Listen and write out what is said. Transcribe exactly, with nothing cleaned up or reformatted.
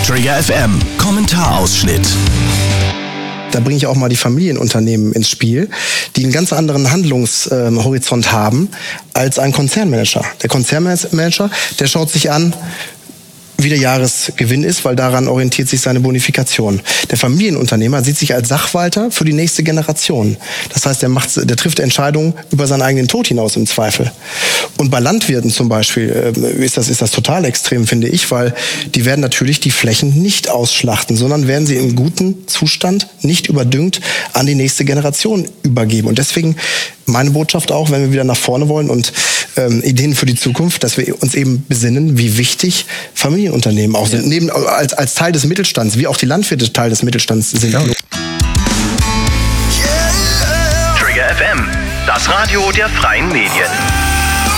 Trigger F M, Kommentarausschnitt. Da bringe ich auch mal die Familienunternehmen ins Spiel, die einen ganz anderen Handlungshorizont ähm, haben als ein Konzernmanager. Der Konzernmanager, der schaut sich an, wie der Jahresgewinn ist, weil daran orientiert sich seine Bonifikation. Der Familienunternehmer sieht sich als Sachwalter für die nächste Generation. Das heißt, der, macht, der trifft Entscheidungen über seinen eigenen Tod hinaus im Zweifel. Und bei Landwirten zum Beispiel äh, ist das, ist das total extrem, finde ich, weil die werden natürlich die Flächen nicht ausschlachten, sondern werden sie in gutem Zustand, nicht überdüngt, an die nächste Generation übergeben. Und deswegen meine Botschaft auch, wenn wir wieder nach vorne wollen und ähm, Ideen für die Zukunft, dass wir uns eben besinnen, wie wichtig Familienunternehmen auch sind. Ja. Neben, als, als Teil des Mittelstands, wie auch die Landwirte Teil des Mittelstands sind. Ja. Trigger F M, das Radio der freien Medien.